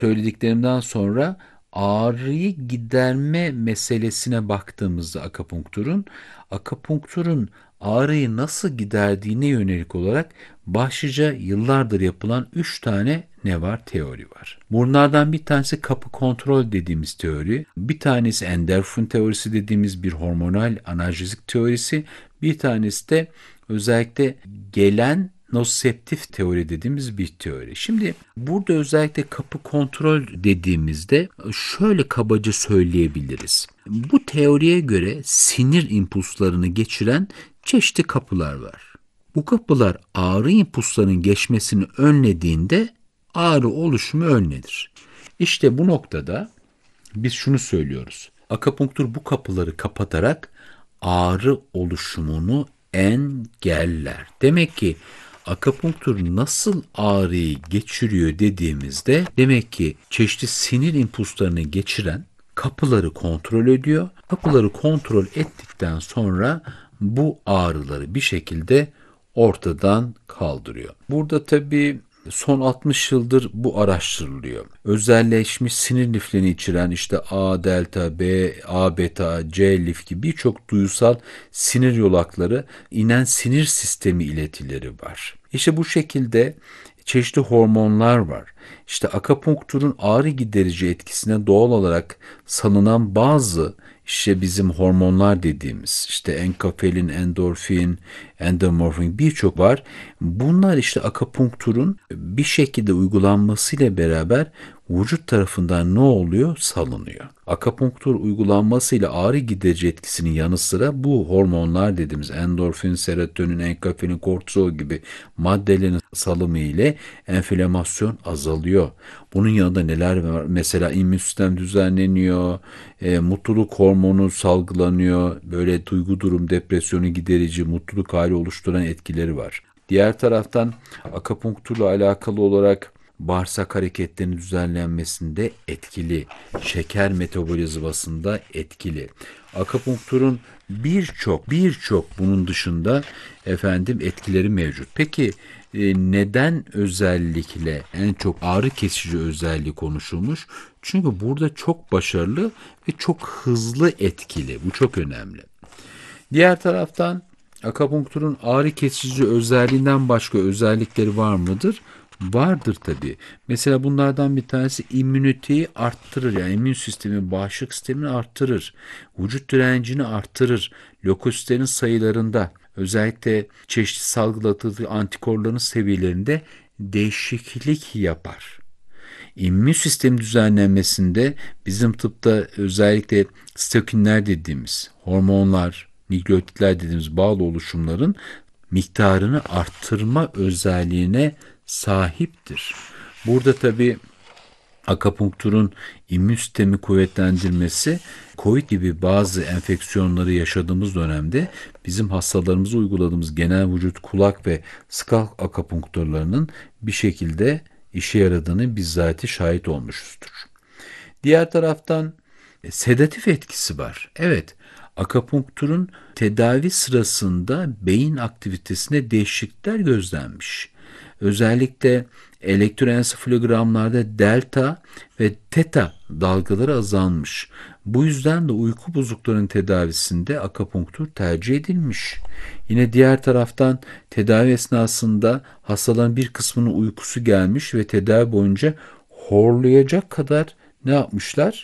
Söylediklerimden sonra ağrıyı giderme meselesine baktığımızda akupunkturun ağrıyı nasıl giderdiğine yönelik olarak başlıca yıllardır yapılan 3 tane ne var? Teori var. Bunlardan bir tanesi kapı kontrol dediğimiz teori, bir tanesi endorfin teorisi dediğimiz bir hormonal analjezik teorisi, bir tanesi de özellikle gelen noseptif teori dediğimiz bir teori. Şimdi burada özellikle kapı kontrol dediğimizde şöyle kabaca söyleyebiliriz. Bu teoriye göre sinir impulslarını geçiren çeşitli kapılar var. Bu kapılar ağrı impulslarının geçmesini önlediğinde ağrı oluşumu önlenir. İşte bu noktada biz şunu söylüyoruz. Akupunktur bu kapıları kapatarak ağrı oluşumunu engeller. Demek ki akupunktur nasıl ağrıyı geçiriyor dediğimizde demek ki çeşitli sinir impulslarını geçiren kapıları kontrol ediyor. Kapıları kontrol ettikten sonra bu ağrıları bir şekilde ortadan kaldırıyor. Burada tabii son 60 yıldır bu araştırılıyor. Özelleşmiş sinir liflerini içeren işte A delta, B, A beta, C lif gibi birçok duyusal sinir yolakları, inen sinir sistemi iletileri var. İşte bu şekilde çeşitli hormonlar var. İşte akupunkturun ağrı giderici etkisine doğal olarak salınan bazı işte bizim hormonlar dediğimiz işte enkafalin, endorfin, endomorfin birçok var. Bunlar işte akupunkturun bir şekilde uygulanmasıyla beraber vücut tarafından ne oluyor? Salınıyor. Akupunktur uygulanmasıyla ağrı giderici etkisinin yanı sıra bu hormonlar dediğimiz endorfin, serotonin, enkafalin, kortizol gibi maddelerin salımı ile enflamasyon azalıyor. Bunun yanında neler var? Mesela immün sistem düzenleniyor, mutluluk hormonu salgılanıyor, böyle duygu durum depresyonu giderici, mutluluk hali oluşturan etkileri var. Diğer taraftan akupunkturla alakalı olarak bağırsak hareketlerinin düzenlenmesinde etkili, şeker metabolizmasında etkili. Akupunkturun birçok bunun dışında etkileri mevcut. Peki neden özellikle en çok ağrı kesici özelliği konuşulmuş? Çünkü burada çok başarılı ve çok hızlı etkili. Bu çok önemli. Diğer taraftan akupunkturun ağrı kesici özelliğinden başka özellikleri var mıdır? Vardır tabii. Mesela bunlardan bir tanesi immüniteyi arttırır. Yani immün sistemi, bağışıklık sistemini arttırır. Vücut direncini arttırır. Lökositlerin sayılarında, özellikle çeşitli salgıladığı antikorların seviyelerinde değişiklik yapar. İmmün sistem düzenlenmesinde bizim tıpta özellikle sitokinler dediğimiz hormonlar, nükleotitler dediğimiz bağlı oluşumların miktarını arttırma özelliğine sahiptir. Burada tabii akupunkturun immün sistemi kuvvetlendirmesi, COVID gibi bazı enfeksiyonları yaşadığımız dönemde bizim hastalarımıza uyguladığımız genel vücut, kulak ve skalp akupunkturlarının bir şekilde işe yaradığını bizzati şahit olmuşuzdur. Diğer taraftan sedatif etkisi var. Evet, akupunkturun tedavi sırasında beyin aktivitesinde değişiklikler gözlenmiş. Özellikle elektroensefalogramlarda delta ve teta dalgaları azalmış. Bu yüzden de uyku bozukluklarının tedavisinde akupunktur tercih edilmiş. Yine diğer taraftan tedavi esnasında hastaların bir kısmının uykusu gelmiş ve tedavi boyunca horlayacak kadar ne yapmışlar?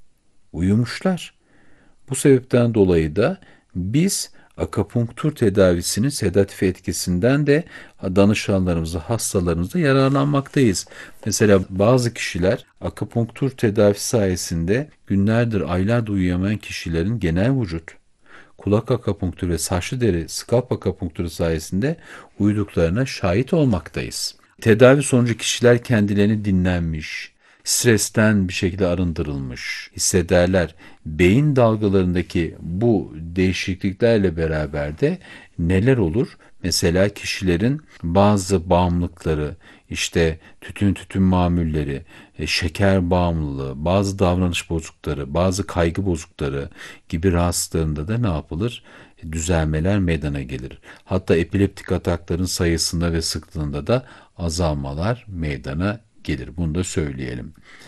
Uyumuşlar. Bu sebepten dolayı da biz akupunktur tedavisinin sedatif etkisinden de danışanlarımızda, hastalarımızda yararlanmaktayız. Mesela bazı kişiler akupunktur tedavisi sayesinde günlerdir, aylardır uyuyamayan kişilerin genel vücut, kulak akupunktürü ve saçlı deri skalp akupunktürü sayesinde uyuduklarına şahit olmaktayız. Tedavi sonucu kişiler kendilerini dinlenmiş, stresten bir şekilde arındırılmış hissederler. Beyin dalgalarındaki bu değişikliklerle beraber de neler olur? Mesela kişilerin bazı bağımlılıkları, işte tütün mamulleri, şeker bağımlılığı, bazı davranış bozuklukları, bazı kaygı bozuklukları gibi rahatsızlığında da ne yapılır? Düzelmeler meydana gelir. Hatta epileptik atakların sayısında ve sıklığında da azalmalar meydana gelir. Bunu da söyleyelim.